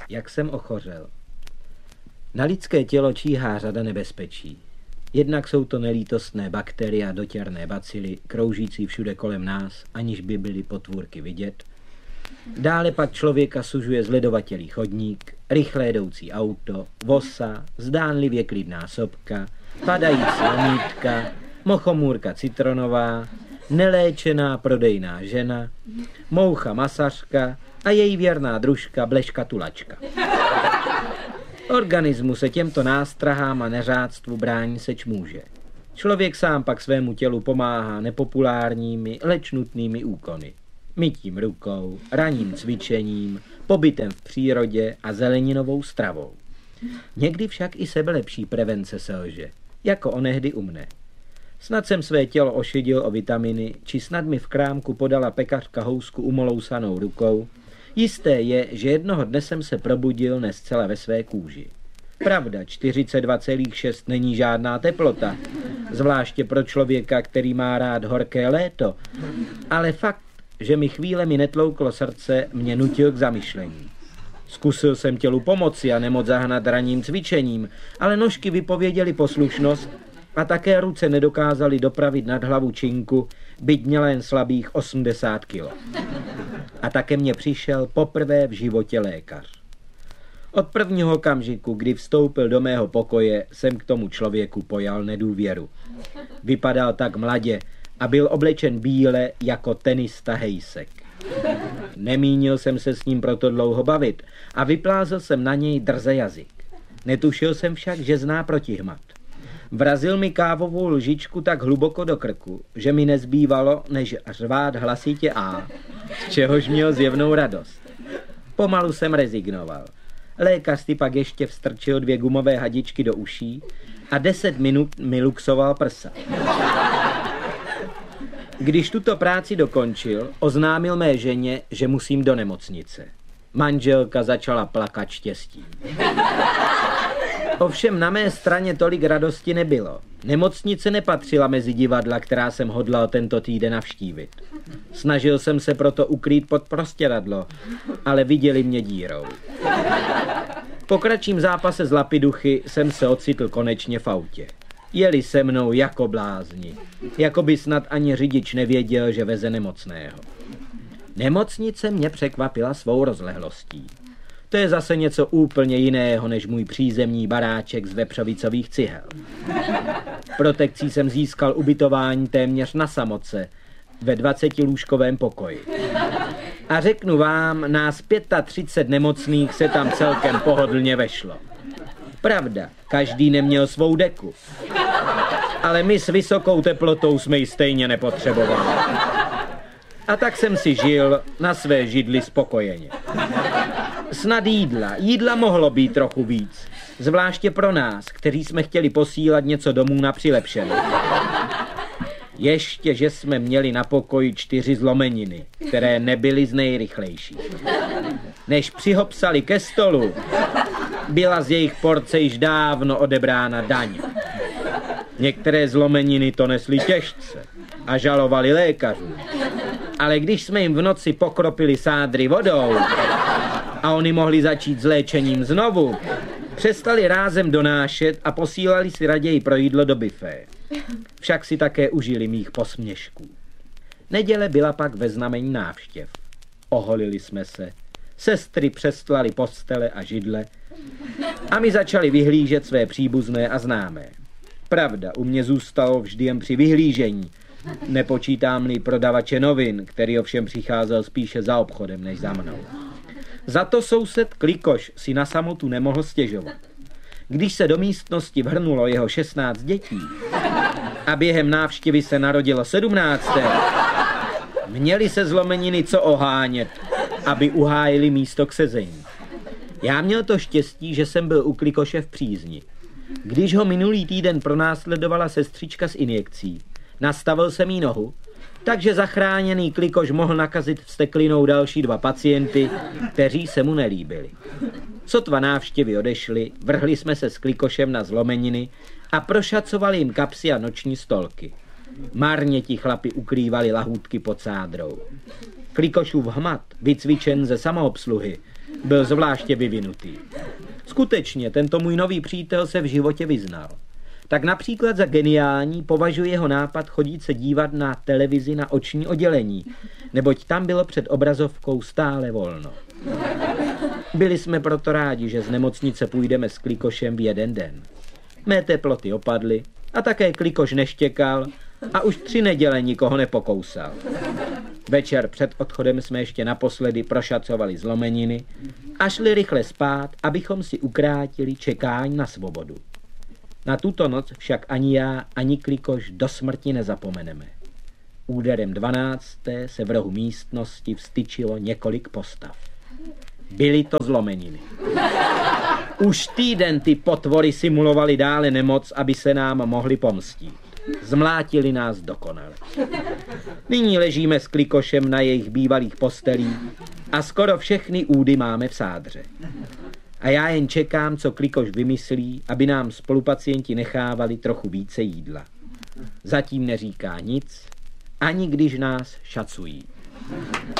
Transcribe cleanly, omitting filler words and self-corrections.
Jak jsem ochořel. Na lidské tělo číhá řada nebezpečí. Jednak jsou to nelítostné bakterie a dotěrné bacily, kroužící všude kolem nás, aniž by byly potvůrky vidět. Dále pak člověka sužuje zledovatělý chodník, rychle jedoucí auto, vosa, zdánlivě klidná sopka, padající omítka, mochomůrka citronová, neléčená prodejná žena, moucha masařka a její věrná družka bleškatulačka. Organismu se těmto nástrahám a neřádstvu brání seč může. Člověk sám pak svému tělu pomáhá nepopulárními, leč nutnými úkony. Mytím rukou, ranním cvičením, pobytem v přírodě a zeleninovou stravou. Někdy však i sebelepší prevence selže, jako onehdy u mne. Snad jsem své tělo ošidil o vitaminy, či snad mi v krámku podala pekařka housku umolousanou rukou. Jisté je, že jednoho dne jsem se probudil ne zcela ve své kůži. Pravda, 42,6 není žádná teplota, zvláště pro člověka, který má rád horké léto, ale fakt, že mi chvílemi netlouklo srdce, mě nutil k zamyšlení. Zkusil jsem tělu pomoci a nemoc zahnat ranním cvičením, ale nožky vypověděly poslušnost a také ruce nedokázaly dopravit nad hlavu činku, byť měla jen slabých 80 kilo. A také mně přišel poprvé v životě lékař. Od prvního okamžiku, kdy vstoupil do mého pokoje, jsem k tomu člověku pojal nedůvěru. Vypadal tak mladě a byl oblečen bíle jako tenista hejsek. Nemínil jsem se s ním proto dlouho bavit a vyplázl jsem na něj drze jazyk. Netušil jsem však, že zná protihmat. Vrazil mi kávovou lžičku tak hluboko do krku, že mi nezbývalo, než řvát hlasitě A, z čehož měl zjevnou radost. Pomalu jsem rezignoval. Lékař si pak ještě vstrčil 2 gumové hadičky do uší a 10 minut mi luxoval prsa. Když tuto práci dokončil, oznámil mé ženě, že musím do nemocnice. Manželka začala plakat štěstím. Ovšem na mé straně tolik radosti nebylo. Nemocnice nepatřila mezi divadla, která jsem hodlal tento týden navštívit. Snažil jsem se proto ukrýt pod prostěradlo, ale viděli mě dírou. Po kratším zápase s lapiduchy jsem se ocitl konečně v autě. Jeli se mnou jako blázni, jako by snad ani řidič nevěděl, že veze nemocného. Nemocnice mě překvapila svou rozlehlostí. To je zase něco úplně jiného než můj přízemní baráček z vepřovicových cihel. Protekcí jsem získal ubytování téměř na samotce, ve 20lůžkovém pokoji. A řeknu vám, nás 35 nemocných se tam celkem pohodlně vešlo. Pravda, každý neměl svou deku. Ale my s vysokou teplotou jsme ji stejně nepotřebovali. A tak jsem si žil na své židli spokojeně. Snad jídla mohlo být trochu víc, zvláště pro nás, kteří jsme chtěli posílat něco domů na přilepšenou. Ještě, že jsme měli na pokoji 4 zlomeniny, které nebyly z nejrychlejších. Než přihopsali ke stolu, byla z jejich porce již dávno odebrána daň. Některé zlomeniny to nesly těžce a žalovali lékařů. Ale když jsme jim v noci pokropili sádry vodou a oni mohli začít s léčením znovu, přestali rázem donášet a posílali si raději pro jídlo do bifé. Však si také užili mých posměšků. Neděle byla pak ve znamení návštěv. Oholili jsme se, sestry přestlali postele a židle a my začali vyhlížet své příbuzné a známé. Pravda, u mě zůstalo vždy jen při vyhlížení, nepočítám-li prodavače novin, který ovšem přicházel spíše za obchodem než za mnou. Za to soused Klikoš si na samotu nemohl stěžovat. Když se do místnosti vhrnulo jeho 16 dětí a během návštěvy se narodilo 17, měli se zlomeniny co ohánět, aby uhájili místo k sezení. Já měl to štěstí, že jsem byl u Klikoše v přízni. Když ho minulý týden pronásledovala sestřička s injekcí, nastavil jsem jí nohu, takže zachráněný Klikoš mohl nakazit vzteklinou další 2 pacienty, kteří se mu nelíbili. Sotva návštěvy odešly, vrhli jsme se s Klikošem na zlomeniny a prošacovali jim kapsy a noční stolky. Marně ti chlapi ukrývali lahůdky pod sádrou. Klikošův hmat, vycvičen ze samoobsluhy, byl zvláště vyvinutý. Skutečně, tento můj nový přítel se v životě vyznal. Tak například za geniální považuji jeho nápad chodit se dívat na televizi na oční oddělení, neboť tam bylo před obrazovkou stále volno. Byli jsme proto rádi, že z nemocnice půjdeme s Klikošem v jeden den. Mé teploty opadly a také Klikoš neštěkal a už 3 neděle nikoho nepokousal. Večer před odchodem jsme ještě naposledy prošacovali zlomeniny a šli rychle spát, abychom si ukrátili čekání na svobodu. Na tuto noc však ani já, ani Klikoš do smrti nezapomeneme. Úderem 12. se v rohu místnosti vstyčilo několik postav. Byly to zlomeniny. Už týden ty potvory simulovali dále nemoc, aby se nám mohli pomstít. Zmlátili nás dokonale. Nyní ležíme s Klikošem na jejich bývalých postelích a skoro všechny údy máme v sádře. A já jen čekám, co Klikoš vymyslí, aby nám spolupacienti nechávali trochu více jídla. Zatím neříká nic, ani když nás šacují.